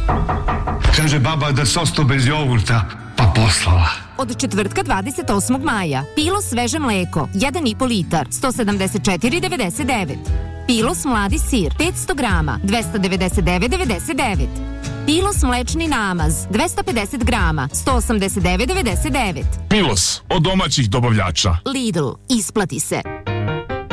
Kaže baba da s ostao bez jogurta, pa poslala. Od četvrtka 28. maja. Pilos sveže mleko, 1,5 litar, 174,99. Pilos mladi sir, 500 grama, 299,99. Pilos mlečni namaz, 250 grama, 189,99. Pilos, od domaćih dobavljača. Lidl, isplati se.